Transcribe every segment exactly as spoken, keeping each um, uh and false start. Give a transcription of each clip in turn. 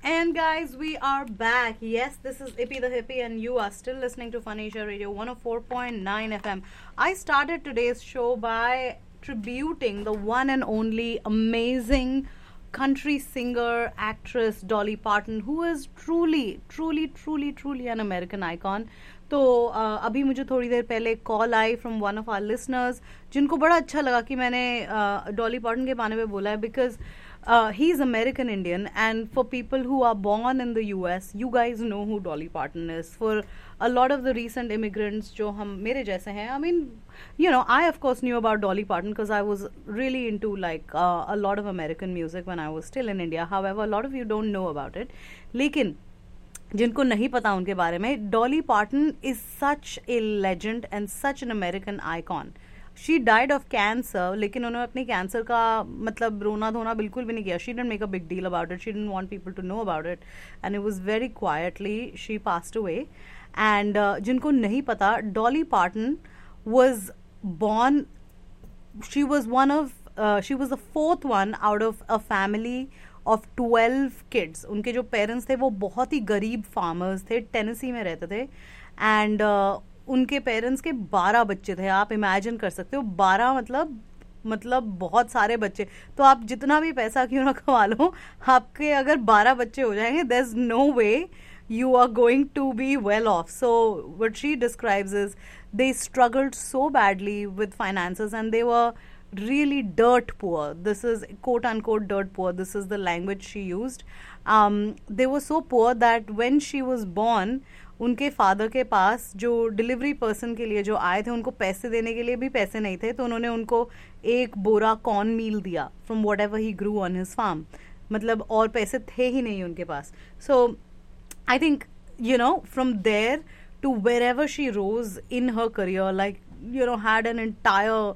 And guys, we are back. Yes, this is Ippy the Hippie, and you are still listening to Fun Asia Radio one oh four point nine F M. I started today's show by tributing the one and only amazing country singer, actress Dolly Parton, who is truly, truly, truly, truly an American icon. तो uh, अभी मुझे थोड़ी देर पहले call I from one of our listeners जिनको बड़ा अच्छा लगा कि मैंने डॉली पार्टन के बारे में बोला है because Uh, he's American Indian, and for people who are born in the U S, you guys know who Dolly Parton is. For a lot of the recent immigrants, जो हम मेरे जैसे हैं, I mean, you know, I of course knew about Dolly Parton because I was really into like uh, a lot of American music when I was still in India. However, a lot of you don't know about it. लेकिन जिनको नहीं पता उनके बारे में, Dolly Parton is such a legend and such an American icon. She died of cancer, लेकिन उन्होंने अपनी कैंसर का मतलब रोना धोना बिल्कुल भी नहीं किया. She didn't make a big deal about it. She didn't want people to know about it, and it was very quietly she passed away. And जिनको नहीं पता, Dolly pattern was born, she was one of she was the fourth one out of a family of twelve kids. उनके जो parents थे वो बहुत ही गरीब farmers थे, टेनेसी में रहते थे. एंड uh, उनके पेरेंट्स के बारह बच्चे थे. आप इमेजिन कर सकते हो, बारह मतलब मतलब बहुत सारे बच्चे. तो आप जितना भी पैसा क्यों ना कमा लो, आपके अगर बारह बच्चे हो जाएंगे, there is no way you are going to be well off. So what she describes is they struggled so badly with finances, and they were really dirt poor. This is quote unquote dirt poor. This is the language she used. Um, they were so poor that when she was born, उनके father के पास जो delivery person के लिए जो आए थे, उनको पैसे देने के लिए भी पैसे नहीं थे. तो उन्होंने उनको एक बोरा कॉर्न मील दिया from what ever he Guru on his farm. मतलब और पैसे थे ही नहीं उनके पास. सो I think you know from there to where ever she rose in her career, like you know had an entire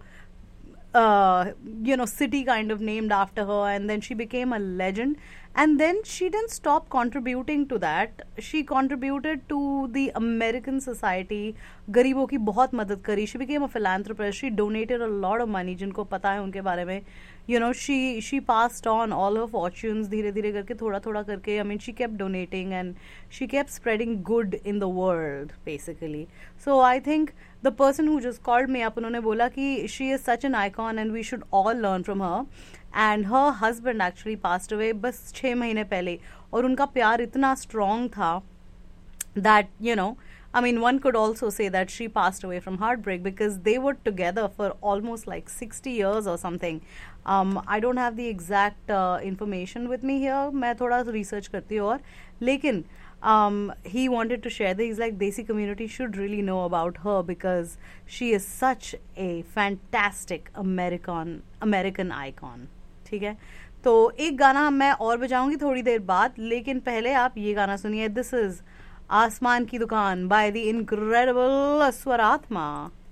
uh, you know city kind of named after her, and then she became a legend. And then she didn't stop contributing to that. She contributed to the American society. गरीबों की बहुत मदद करी. She became a philanthropist. She donated a lot of money. जिनको पता है उनके बारे में, you know, she she passed on all her fortunes धीरे धीरे करके, थोड़ा थोड़ा करके. I mean, she kept donating and she kept spreading good in the world, basically. So I think the person who just called me up, उन्होंने बोला कि she is such an icon and we should all learn from her. And her husband actually passed away बस छः महीने पहले, और उनका प्यार इतना strong था that, you know, I mean, one could also say that she passed away from heartbreak because they were together for almost like sixty years or something. Um, I don't have the exact uh, information with me here. मैं थोड़ा research करती हूँ. और लेकिन um, he wanted to share that. He's like, Desi community should really know about her because she is such a fantastic American American icon. ठीक है, तो एक गाना मैं और बजाऊंगी थोड़ी देर बाद, लेकिन पहले आप ये गाना सुनिए. दिस इज आसमान की दुकान बाय द इनक्रेडिबल स्वरात्मा.